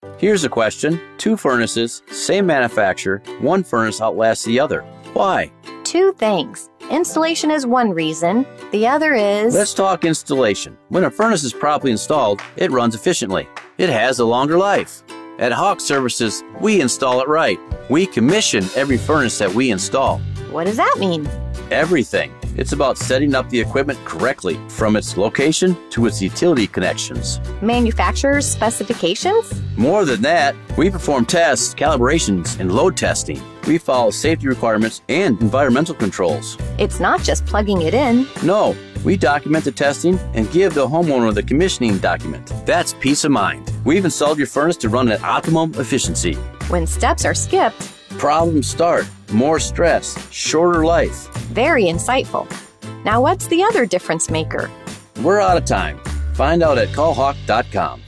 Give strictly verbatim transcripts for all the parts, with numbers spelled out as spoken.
Here's a question. Two furnaces, same manufacturer, one furnace outlasts the other. Why? Two things. Installation is one reason. The other is... Let's talk installation. When a furnace is properly installed, it runs efficiently. It has a longer life. At Hawk Services, we install it right. We commission every furnace that we install. What does that mean? Everything. It's about setting up the equipment correctly, from its location to its utility connections. Manufacturer's specifications? More than that, we perform tests, calibrations, and load testing. We follow safety requirements and environmental controls. It's not just plugging it in. No, we document the testing and give the homeowner the commissioning document. That's peace of mind. We've installed your furnace to run at optimum efficiency. When steps are skipped, problems start. More stress, shorter life. Very insightful. Now what's the other difference maker? We're out of time. Find out at call hawk dot com.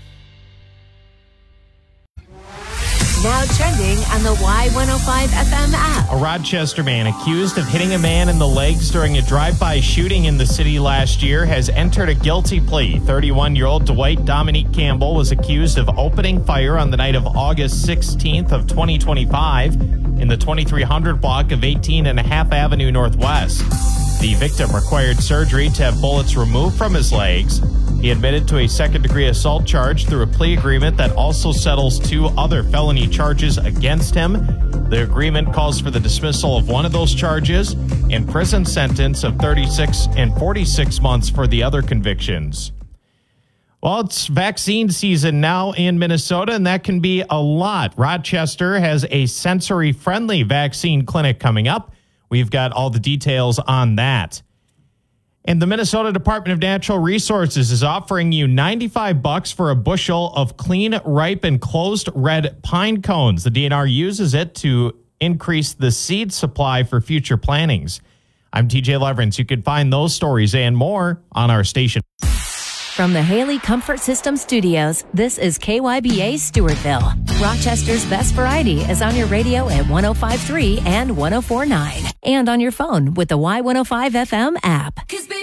Now trending on the Y one oh five F M app. A Rochester man accused of hitting a man in the legs during a drive-by shooting in the city last year has entered a guilty plea. thirty-one-year-old Dwight Dominique Campbell was accused of opening fire on the night of August sixteenth of twenty twenty-five in the twenty-three hundred block of eighteen and a half Avenue Northwest. The victim required surgery to have bullets removed from his legs. He admitted to a second-degree assault charge through a plea agreement that also settles two other felony charges against him. The agreement calls for the dismissal of one of those charges and prison sentence of thirty-six and forty-six months for the other convictions. Well, it's vaccine season now in Minnesota, and that can be a lot. Rochester has a sensory-friendly vaccine clinic coming up. We've got all the details on that. And the Minnesota Department of Natural Resources is offering you ninety-five bucks for a bushel of clean, ripe, and closed red pine cones. The D N R uses it to increase the seed supply for future plantings. I'm T J Leverance. You can find those stories and more on our station. From the Haley Comfort System Studios, this is K Y B A Stewartville. Rochester's best variety is on your radio at one oh five point three and one oh four point nine. And on your phone with the Y one oh five F M app.